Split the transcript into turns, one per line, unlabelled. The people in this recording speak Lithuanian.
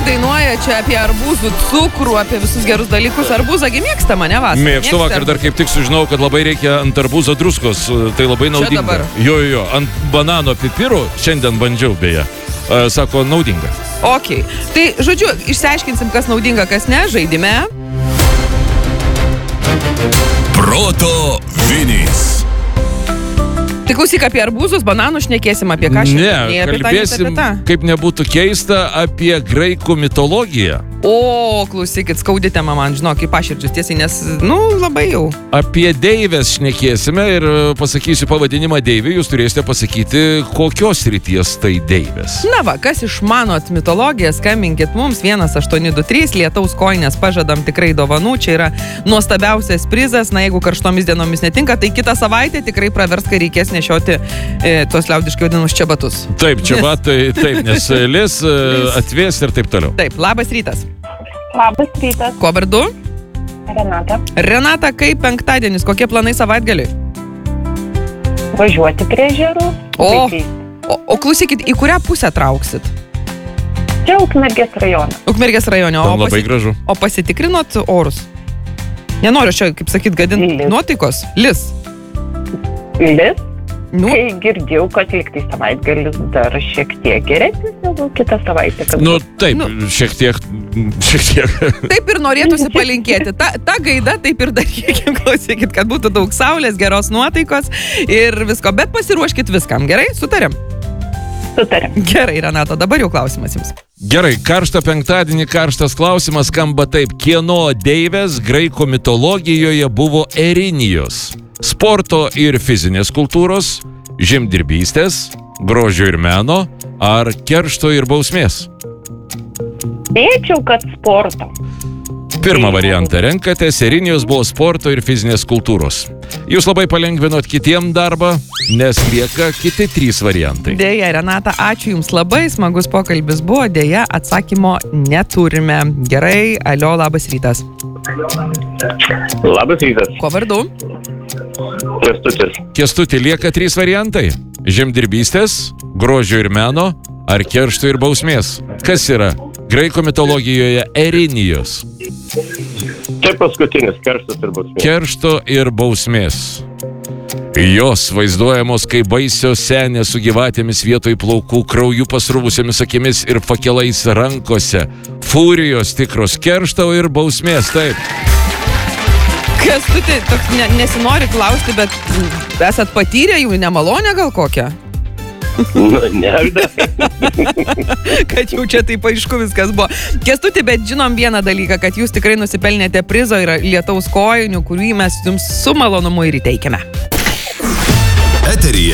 dainuoja čia apie arbūzų cukrų, apie visus gerus dalykus. Arbūzą mėgsta mane vasarą.
Mėgstu, vakar dar kaip tik sužinau, kad labai reikia ant arbūzo druskos. Tai labai naudinga.
Čia dabar.
Jo, ant banano pipirų, šiandien bandžiau beje. Sako, naudinga.
Ok, tai žodžiu, išsiaiškinsim, kas naudinga, kas ne, žaidime.
Proto Vinys.
Tai klausyk, apie arbūzus, bananus šnekėsim, apie ką šiandien.
Ne, kalbėsim, kaip nebūtų keista, apie graikų mitologiją.
O, klausykit, skaudi tema man, žinok, kaip paširdžius tiesiai, nes, labai jau.
Apie deivės šnekėsime ir pasakysiu pavadinimą deivė, jūs turėsite pasakyti, kokios ryties tai deivės.
Na va, kas išmanot mitologiją, skambinkit mums 1823, lietaus kojinės pažadam tikrai dovanų, čia yra nuostabiausias prizas, na jeigu karštomis dienomis netinka, tai kitą savaitę tikrai pravers, kai reikės nešioti tuos liaudiškai vadinamus čebatus.
Taip, čebatai, taip, nes lis atvės ir taip toliau.
Taip, labas rytas.
Labas rytas.
Kuo vardu?
Renata.
Renata, kaip penktadienis, kokie planai savaitgaliui?
Važiuoti prie ežerų.
O klausykit, į kurią pusę trauksit?
Čia Ukmergės rajone.
Ukmergės rajone.
Labai gražu.
O pasitikrinot orus? Nenoriu čia, kaip sakyt, gadinti nuotaikos. Lis?
Kai girdėjau, kad liktai savaitgalis dar šiek tiek geresnis negu kitą savaitę.
Taip, šiek tiek.
Taip ir norėtųsi palinkėti. Ta gaida taip ir darykim, klausykit, kad būtų daug saulės, geros nuotaikos ir visko. Bet pasiruoškit viskam, gerai? Sutarėm?
Sutarėm.
Gerai, Renata, dabar jau klausimas jums.
Gerai, karštą penktadienį karštas klausimas skamba taip. Kieno deivės graikų mitologijoje buvo Erinijos? Sporto ir fizinės kultūros, žemdirbystės, grožio ir meno, ar keršto ir bausmės?
Spėčiau, kad sporto.
Pirmą variantą renkatės, Erinijos buvo sporto ir fizinės kultūros. Jūs labai palengvinot kitiem darbą, nes lieka kiti 3 variantai.
Deja, Renata, ačiū Jums labai, smagus pokalbis buvo, deja, atsakymo neturime. Gerai, alio, labas rytas.
Labas rytas.
Kuo vardu?
Kęstutis.
Kęstuti, lieka 3 variantai. Žemdirbystės, grožio ir meno, ar keršto ir bausmės. Kas yra graikų mitologijoje Erinijos?
Čia paskutinis, kerštas ir bausmės.
Keršto ir bausmės. Jos vaizduojamos kaip baisios senės su gyvatėmis vietoj plaukų, krauju pasruvusiamis akimis ir fakelais rankose. Furijos tikros keršto ir bausmės, taip.
Kęstuti, nesinori klausti, bet esat patyrę jų nemalonę gal kokią?
Ne,
kad jau čia taip aišku viskas buvo. Kęstuti, bet žinom vieną dalyką, kad jūs tikrai nusipelnėte prizo ir lietaus kojinių, kurį mes jums su malonumu ir įteikėme.
Eteryje